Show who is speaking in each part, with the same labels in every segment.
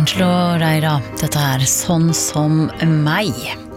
Speaker 1: Angelo Reira, dette Sånn som meg.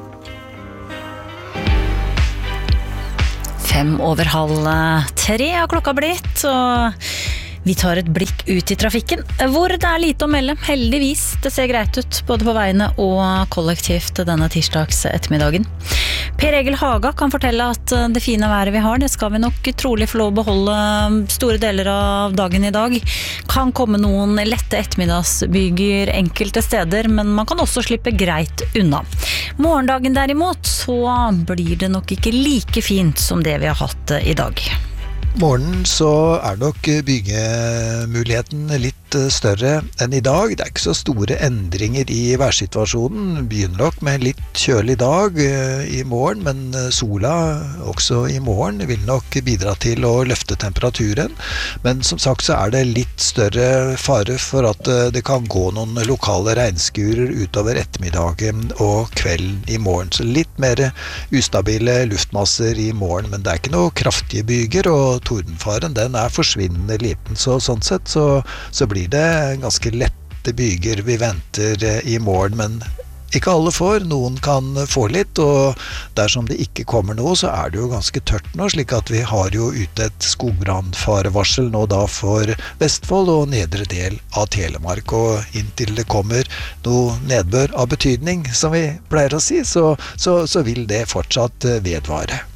Speaker 1: 2:05 har klokka blitt, og vi tar et blikk ut I trafikken, hvor det lite å melde. Heldigvis, det ser greit ut, både på veiene og kollektivt denne tirsdags ettermiddagen. Per Egil Haga kan fortelle at det fine været vi har, det skal vi nok trolig få lov å beholde store deler av dagen I dag. Kan komme noen lette ettermiddagsbyger enkelte steder, men man kan også slippe greit unna. Morgendagen derimot, så blir det nok ikke like fint som det vi har hatt I dag.
Speaker 2: Morgen så nok byggemuligheten litt større enn I dag. Det ikke så store endringer I værsituasjonen. Begynner nok med en litt kjølig dag I morgen, men sola også I morgen vil nok bidra til å løfte temperaturen. Men som sagt så det litt større fare for at det kan gå noen lokale regnskurer utover ettermiddagen og kvelden I morgen. Så litt mer ustabile luftmasser I morgen, men det ikke noe kraftige byger, og tordenfaren den forsvinnende liten, så sånn sett så blir det ganske lette byger vi venter I morgen, men ikke alle får, noen kan få litt, og dersom det ikke kommer noe, så det jo ganske tørt nå, slik at vi har jo ute et skogbrandfarevarsel nå da for Vestfold og nedre del av Telemark, og inntil det kommer noe nedbør av betydning, som vi pleier å si, så vil det fortsatt vedvare.